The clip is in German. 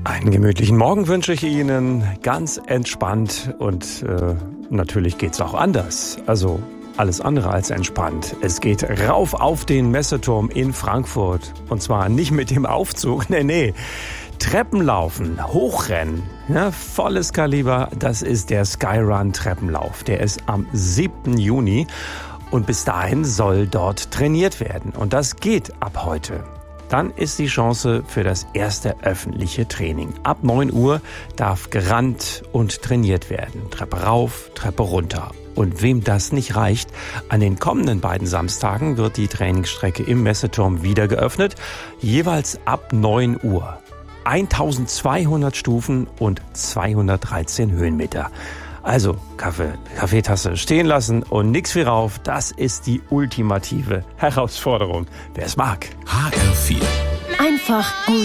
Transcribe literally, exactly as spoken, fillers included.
Einen gemütlichen Morgen wünsche ich Ihnen, ganz entspannt und äh, natürlich geht's auch anders. Also alles andere als entspannt. Es geht rauf auf den Messeturm in Frankfurt und zwar nicht mit dem Aufzug, nee, nee. Treppenlaufen, Hochrennen, ja, volles Kaliber, das ist der Skyrun Treppenlauf. Der ist am siebten Juni und bis dahin soll dort trainiert werden und das geht ab heute. Dann ist die Chance für das erste öffentliche Training. Ab neun Uhr darf gerannt und trainiert werden. Treppe rauf, Treppe runter. Und wem das nicht reicht, an den kommenden beiden Samstagen wird die Trainingsstrecke im Messeturm wieder geöffnet. Jeweils ab neun Uhr. eintausendzweihundert Stufen und zweihundertdreizehn Höhenmeter. Also Kaffee, Kaffeetasse stehen lassen und nix wie rauf. Das ist die ultimative Herausforderung. Wer es mag. H R vier. Einfach gut